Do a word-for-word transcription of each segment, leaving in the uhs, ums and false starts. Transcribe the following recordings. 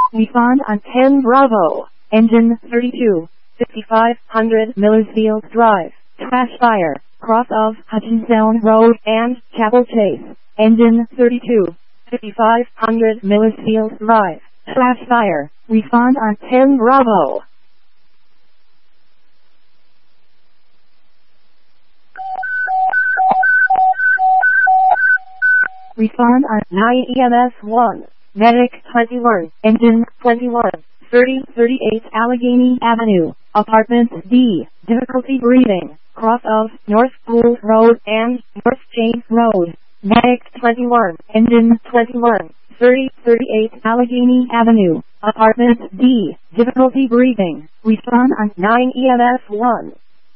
We found on ten Bravo, engine thirty-two, fifty-five hundred Millersfield Drive, trash fire, cross of Hutchinson Road and Chapel Chase, engine thirty-two, fifty-five hundred Millersfield Drive, trash fire. We found on ten Bravo. Respond on nine E M S one, Medic twenty-one, Engine twenty-one, thirty thirty-eight Allegheny Avenue, Apartment D, difficulty breathing, cross of North Pool Road and North James Road. Medic twenty-one, Engine twenty-one, thirty thirty-eight Allegheny Avenue, Apartment D, difficulty breathing. Respond on nine E M S one.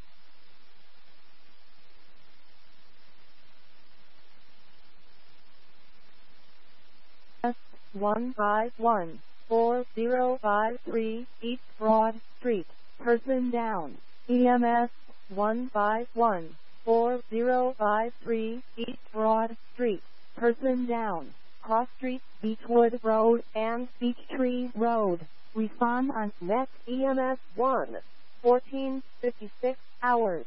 one five one, four zero five three East Broad Street, person down. E M S one five one, four zero five three East Broad Street, person down. Cross Street, Beechwood Road and Beechtree Road. Respond on next E M S one, fourteen fifty-six hours.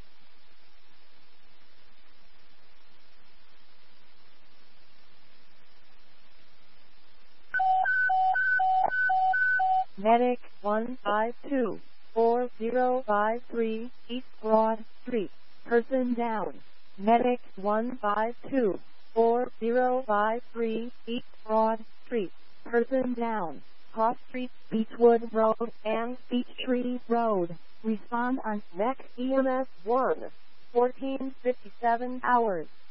Medic one five two, four zero five three East Broad Street, person down. Medic one five two, four zero five three East Broad Street, person down. Cross Street, Beechwood Road and Beechtree Road. Respond on next E M S one, fourteen fifty-seven hours.